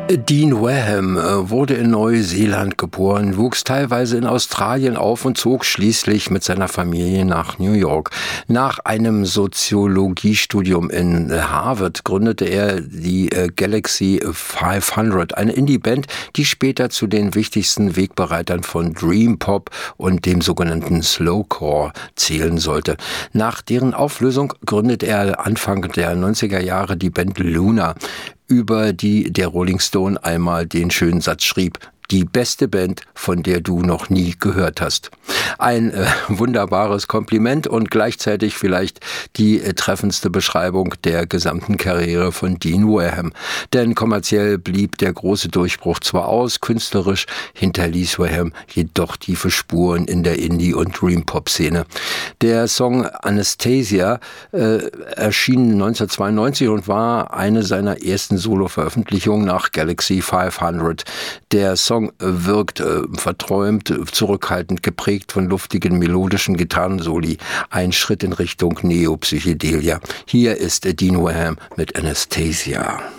Dean Wareham wurde in Neuseeland geboren, wuchs teilweise in Australien auf und zog schließlich mit seiner Familie nach New York. Nach einem Soziologiestudium in Harvard gründete er die Galaxy 500, eine Indie-Band, die später zu den wichtigsten Wegbereitern von Dream Pop und dem sogenannten Slowcore zählen sollte. Nach deren Auflösung gründete er Anfang der 90er Jahre die Band Luna, über die der Rolling Stone einmal den schönen Satz schrieb: Die beste Band, von der du noch nie gehört hast. Ein wunderbares Kompliment und gleichzeitig vielleicht die treffendste Beschreibung der gesamten Karriere von Dean Wareham. Denn kommerziell blieb der große Durchbruch zwar aus, künstlerisch hinterließ Wareham jedoch tiefe Spuren in der Indie- und Dream-Pop-Szene. Der Song Anastasia erschien 1992 und war eine seiner ersten Solo-Veröffentlichungen nach Galaxy 500. Der Song wirkt verträumt, zurückhaltend, geprägt von luftigen, melodischen Gitarrensoli. Ein Schritt in Richtung Neopsychedelia. Hier ist Dean Wareham mit Anastasia.